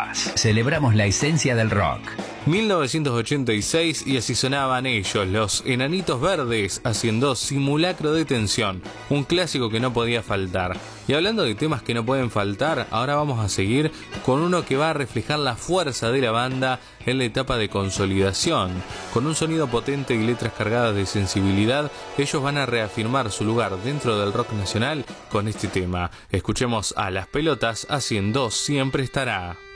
temas. Celebramos la esencia del rock. 1986 y así sonaban ellos, los Enanitos Verdes, haciendo Simulacro de Tensión, un clásico que no podía faltar. Y hablando de temas que no pueden faltar, ahora vamos a seguir con uno que va a reflejar la fuerza de la banda en la etapa de consolidación. Con un sonido potente y letras cargadas de sensibilidad, ellos van a reafirmar su lugar dentro del rock nacional con este tema. Escuchemos a Las Pelotas haciendo Siempre Estará.